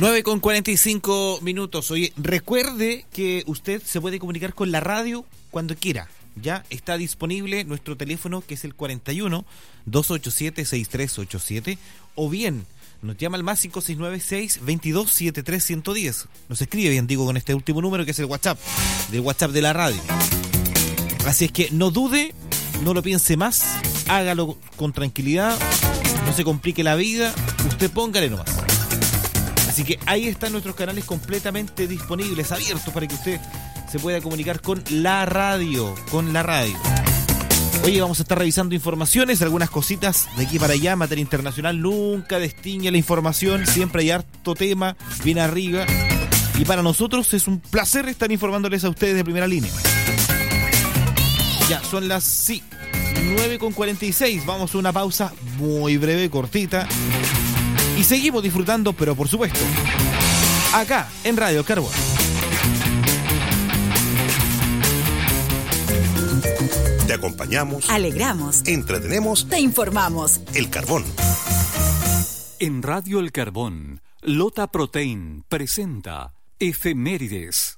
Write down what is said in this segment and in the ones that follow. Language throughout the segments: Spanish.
9:45. Oye, recuerde que usted se puede comunicar con la radio cuando quiera. Ya está disponible nuestro teléfono, que es el 41-287-6387, o bien nos llama al más 569-622-73110. Nos escribe, bien digo, con este último número, que es el WhatsApp de la radio. Así es que no dude, no lo piense más, hágalo con tranquilidad, no se complique la vida, usted póngale nomás. Así que ahí están nuestros canales completamente disponibles, abiertos, para que usted se pueda comunicar con la radio. Oye, vamos a estar revisando informaciones, algunas cositas de aquí para allá. Materia internacional nunca destiñe la información, siempre hay harto tema, bien arriba. Y para nosotros es un placer estar informándoles a ustedes de primera línea. Ya, son las 9:46. Vamos a una pausa muy breve, cortita. Y seguimos disfrutando, pero por supuesto, acá en Radio Carbón. Te acompañamos, alegramos, entretenemos, te informamos. El Carbón. En Radio El Carbón, Lota Protein presenta Efemérides.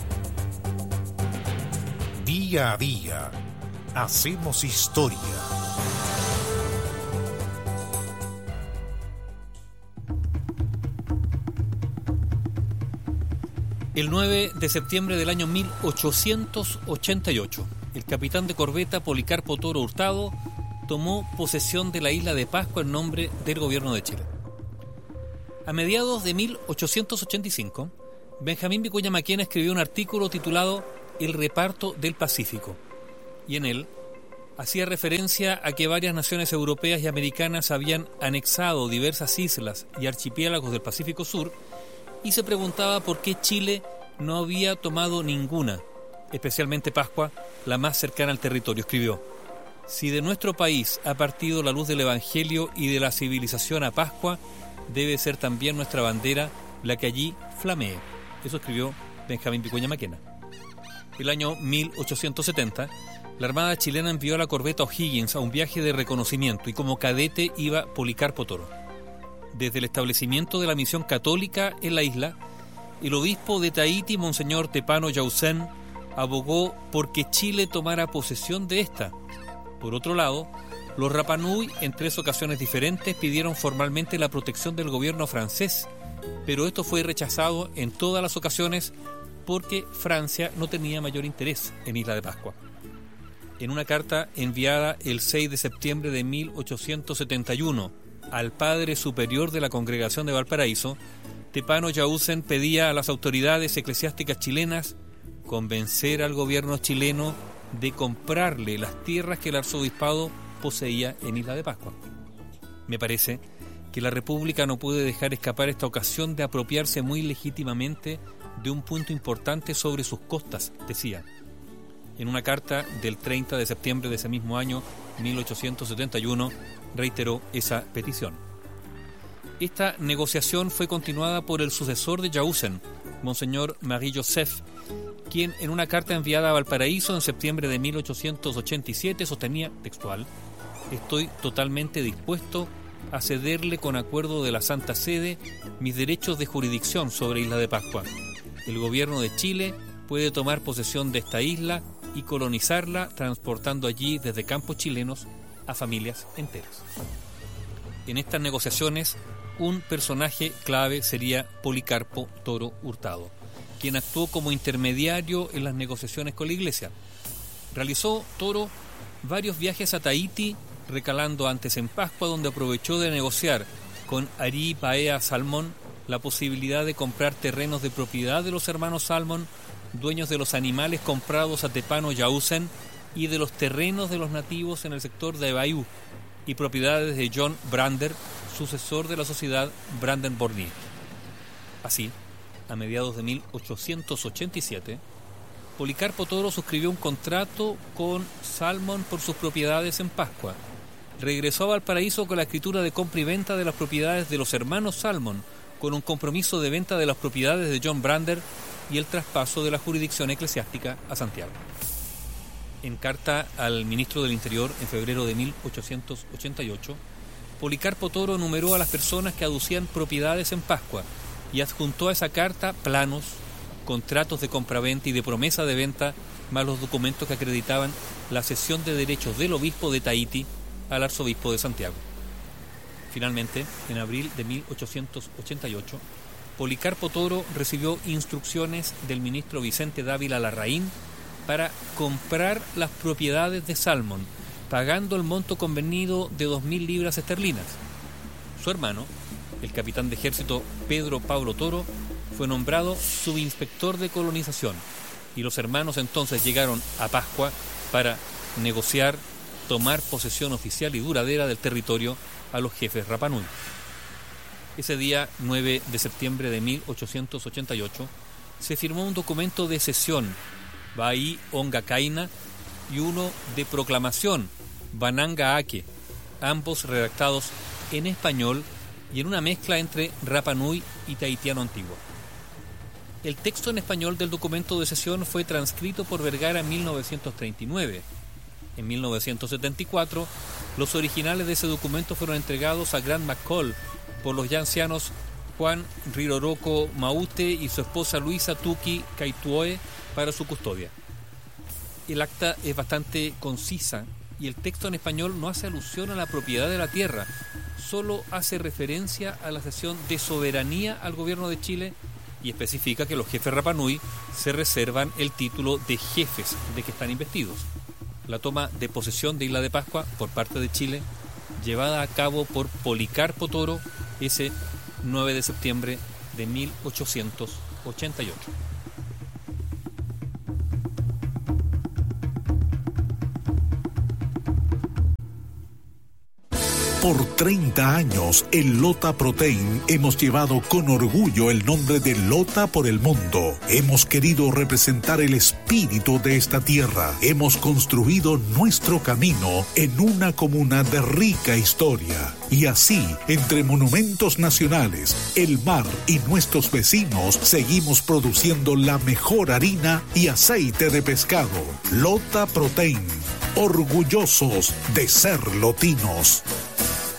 Día a día, hacemos historia. El 9 de septiembre del año 1888, el capitán de corbeta Policarpo Toro Hurtado tomó posesión de la isla de Pascua en nombre del gobierno de Chile. A mediados de 1885, Benjamín Vicuña Maquena escribió un artículo titulado El reparto del Pacífico, y en él hacía referencia a que varias naciones europeas y americanas habían anexado diversas islas y archipiélagos del Pacífico Sur, y se preguntaba por qué Chile no había tomado ninguna, especialmente Pascua, la más cercana al territorio. Escribió: si de nuestro país ha partido la luz del Evangelio y de la civilización a Pascua, debe ser también nuestra bandera la que allí flamee. Eso escribió Benjamín Vicuña Maquena. El año 1870, la Armada chilena envió a la corbeta O'Higgins a un viaje de reconocimiento, y como cadete iba Policarpo Toro. Desde el establecimiento de la misión católica en la isla, el obispo de Tahití, Monseñor Tepano Yausen, abogó por que Chile tomara posesión de esta. Por otro lado, los Rapa Nui, en 3 ocasiones diferentes, pidieron formalmente la protección del gobierno francés, pero esto fue rechazado en todas las ocasiones porque Francia no tenía mayor interés en Isla de Pascua. En una carta enviada el 6 de septiembre de 1871 al padre superior de la Congregación de Valparaíso, Tepano Yausen pedía a las autoridades eclesiásticas chilenas convencer al gobierno chileno de comprarle las tierras que el arzobispado poseía en Isla de Pascua. Me parece que la República no puede dejar escapar esta ocasión de apropiarse muy legítimamente de un punto importante sobre sus costas, decía. En una carta del 30 de septiembre de ese mismo año, 1871, reiteró esa petición. Esta negociación fue continuada por el sucesor de Yausen, Monseñor Marie-Joseph, quien en una carta enviada a Valparaíso en septiembre de 1887 sostenía, textual: estoy totalmente dispuesto a cederle con acuerdo de la Santa Sede mis derechos de jurisdicción sobre Isla de Pascua. El gobierno de Chile puede tomar posesión de esta isla y colonizarla, transportando allí desde campos chilenos a familias enteras. En estas negociaciones, un personaje clave sería Policarpo Toro Hurtado, quien actuó como intermediario en las negociaciones con la Iglesia. Realizó Toro varios viajes a Tahití, recalando antes en Pascua, donde aprovechó de negociar con Ari Paea Salmón la posibilidad de comprar terrenos de propiedad de los hermanos Salmón, dueños de los animales comprados a Tepano Yausen y de los terrenos de los nativos en el sector de Bayou, y propiedades de John Brander, sucesor de la sociedad Branden-Bornier. Así, a mediados de 1887, Policarpo Toro suscribió un contrato con Salmon por sus propiedades en Pascua. Regresó a Valparaíso con la escritura de compra y venta de las propiedades de los hermanos Salmon, con un compromiso de venta de las propiedades de John Brander y el traspaso de la jurisdicción eclesiástica a Santiago. En carta al ministro del Interior en febrero de 1888, Policarpo Toro enumeró a las personas que aducían propiedades en Pascua y adjuntó a esa carta planos, contratos de compraventa y de promesa de venta, más los documentos que acreditaban la cesión de derechos del obispo de Tahití al arzobispo de Santiago. Finalmente, en abril de 1888, Policarpo Toro recibió instrucciones del ministro Vicente Dávila Larraín para comprar las propiedades de Salmón, pagando el monto convenido de 2.000 libras esterlinas. Su hermano, el capitán de ejército Pedro Pablo Toro, fue nombrado subinspector de colonización, y los hermanos entonces llegaron a Pascua para negociar, tomar posesión oficial y duradera del territorio a los jefes Rapa Nui. Ese día, 9 de septiembre de 1888, se firmó un documento de cesión, Bai Onga Kaina, y uno de proclamación, Bananga Ake, ambos redactados en español y en una mezcla entre Rapa Nui y tahitiano antiguo. El texto en español del documento de cesión fue transcrito por Vergara en 1939. En 1974, los originales de ese documento fueron entregados a Grant McCall por los ya ancianos Juan Riroroko Maute y su esposa Luisa Tuki Kaituoe para su custodia. El acta es bastante concisa y el texto en español no hace alusión a la propiedad de la tierra, solo hace referencia a la cesión de soberanía al gobierno de Chile y especifica que los jefes Rapa Nui se reservan el título de jefes de que están investidos. La toma de posesión de Isla de Pascua por parte de Chile, llevada a cabo por Policarpo Toro ese 9 de septiembre de 1888. Por 30 años, en Lota Protein hemos llevado con orgullo el nombre de Lota por el mundo. Hemos querido representar el espíritu de esta tierra. Hemos construido nuestro camino en una comuna de rica historia. Y así, entre monumentos nacionales, el mar y nuestros vecinos, seguimos produciendo la mejor harina y aceite de pescado. Lota Protein, orgullosos de ser lotinos.